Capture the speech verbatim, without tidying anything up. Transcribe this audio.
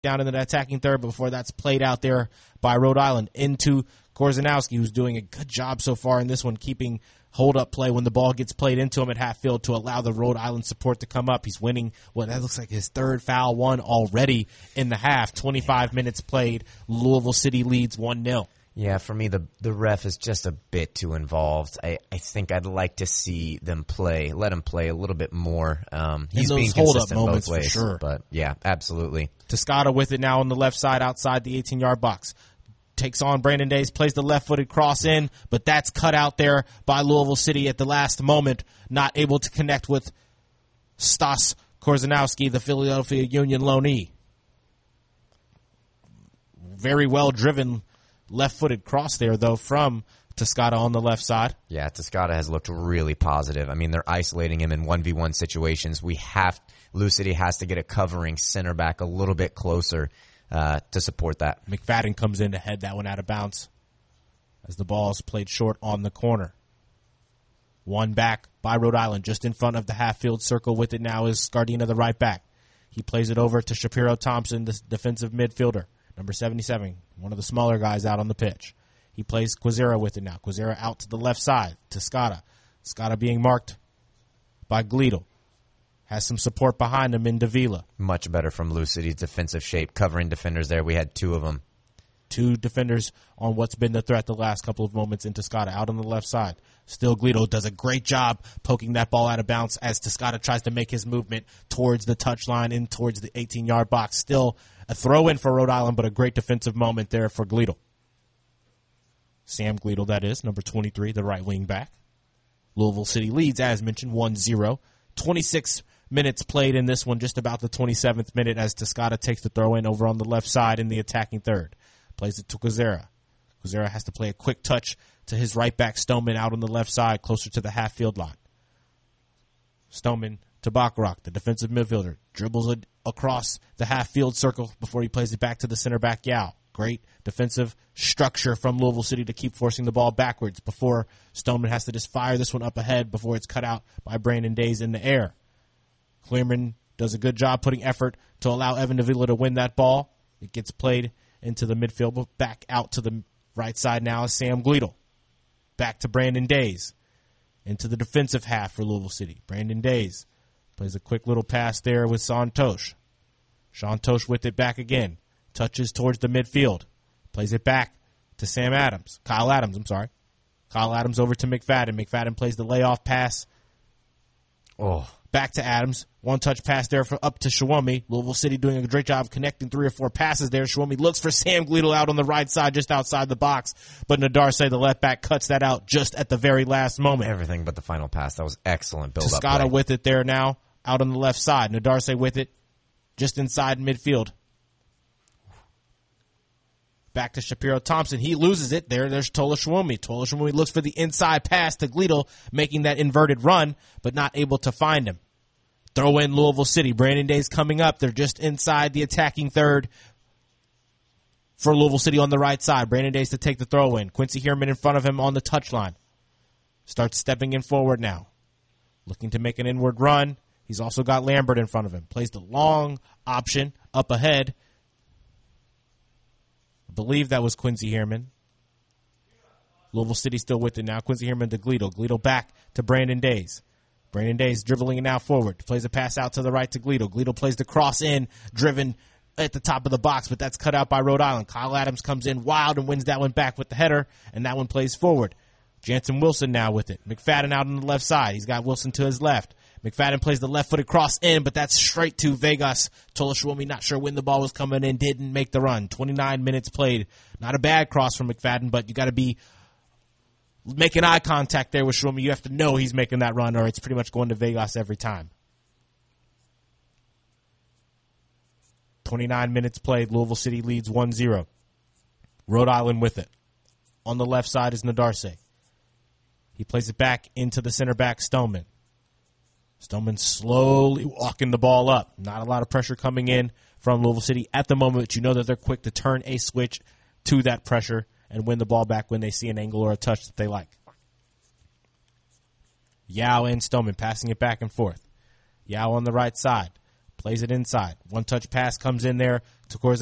down into the attacking third before that's played out there by Rhode Island into Korzanowski, who's doing a good job so far in this one, keeping hold-up play when the ball gets played into him at half field to allow the Rhode Island support to come up. He's winning what that looks like his third foul one already in the half. twenty-five minutes played. Louisville City leads one nil. Yeah, for me, the the ref is just a bit too involved. I, I think I'd like to see them play, let him play a little bit more. Um, he's being consistent both ways. For sure. But, yeah, absolutely. Toscata with it now on the left side outside the eighteen-yard box. Takes on Brandon Days, plays the left-footed cross in, but that's cut out there by Louisville City at the last moment, not able to connect with Stas Korzanowski, the Philadelphia Union loanee. Very well-driven left-footed cross there, though, from Toscata on the left side. Yeah, Toscata has looked really positive. I mean, they're isolating him in one v one situations. We have Lou City has to get a covering center back a little bit closer uh, to support that. McFadden comes in to head that one out of bounds as the ball is played short on the corner. One back by Rhode Island, just in front of the half-field circle with it now is Scardina, the right back. He plays it over to Shapiro Thompson, the defensive midfielder. Number seventy-seven, one of the smaller guys out on the pitch. He plays Quazera with it now. Quazera out to the left side to Scata. Scata being marked by Gleedle. Has some support behind him in Davila. Much better from Lou City's defensive shape. Covering defenders there. We had two of them. Two defenders on what's been the threat the last couple of moments in Toscata out on the left side. Still Gleedle does a great job poking that ball out of bounds as Toscata tries to make his movement towards the touchline in towards the eighteen-yard box. Still a throw-in for Rhode Island, but a great defensive moment there for Gleedle. Sam Gleedle, that is, number twenty-three, the right wing back. Louisville City leads, as mentioned, one zero. twenty-six minutes played in this one, just about the twenty-seventh minute as Toscata takes the throw-in over on the left side in the attacking third. Plays it to Quazera. Quazera has to play a quick touch to his right back, Stoneman, out on the left side, closer to the half-field line. Stoneman to Bacharach, the defensive midfielder, dribbles it across the half-field circle before he plays it back to the center back, Yao. Great defensive structure from Louisville City to keep forcing the ball backwards before Stoneman has to just fire this one up ahead before it's cut out by Brandon Days in the air. Clearman does a good job putting effort to allow Evan Davila to win that ball. It gets played into the midfield, but back out to the right side now is Sam Gleedle. Back to Brandon Days. Into the defensive half for Louisville City. Brandon Days plays a quick little pass there with Santosh. Santosh with it back again. Touches towards the midfield. Plays it back to Sam Adams. Kyle Adams, I'm sorry. Kyle Adams over to McFadden. McFadden plays the layoff pass. Oh. Back to Adams. One-touch pass there for up to Shawumi. Louisville City doing a great job connecting three or four passes there. Shawumi looks for Sam Gleedle out on the right side, just outside the box. But Nadarse, the left back, cuts that out just at the very last moment. Everything but the final pass. That was excellent build-up Toscata play. with it there now, out on the left side. Nadarse with it, just inside midfield. Back to Shapiro Thompson. He loses it. There, there's Tola Shawumi. Tola Shawumi looks for the inside pass to Gleedle, making that inverted run, but not able to find him. Throw in Louisville City. Brandon Days coming up. They're just inside the attacking third for Louisville City on the right side. Brandon Days to take the throw in. Quincy Heerman in front of him on the touchline. Starts stepping in forward now. Looking to make an inward run. He's also got Lambert in front of him. Plays the long option up ahead. I believe that was Quincy Heerman. Louisville City still with it now. Quincy Heerman to Gleedle. Gleedle back to Brandon Days. Brandon Days dribbling it now forward. Plays a pass out to the right to Gleedle. Gleedle plays the cross in, driven at the top of the box, but that's cut out by Rhode Island. Kyle Adams comes in wild and wins that one back with the header, and that one plays forward. Jansen Wilson now with it. McFadden out on the left side. He's got Wilson to his left. McFadden plays the left-footed cross in, but that's straight to Vegas. Tola Shawumi not sure when the ball was coming in, didn't make the run. twenty-nine minutes played. Not a bad cross from McFadden, but you got to be making eye contact there with Shawumi. You have to know he's making that run, or it's pretty much going to Vegas every time. twenty-nine minutes played. Louisville City leads one zero. Rhode Island with it. On the left side is Nadarse. He plays it back into the center back, Stoneman. Stoneman slowly walking the ball up. Not a lot of pressure coming in from Louisville City at the moment, but you know that they're quick to turn a switch to that pressure and win the ball back when they see an angle or a touch that they like. Yao and Stoneman passing it back and forth. Yao on the right side. Plays it inside. One touch pass comes in there Tokorza